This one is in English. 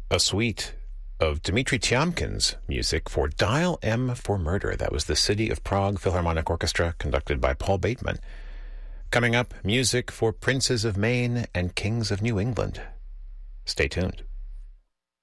A suite of Dmitri Tiomkin's music for Dial M for Murder. That was the City of Prague Philharmonic Orchestra, conducted by Paul Bateman. Coming up, music for Princes of Maine and Kings of New England. Stay tuned.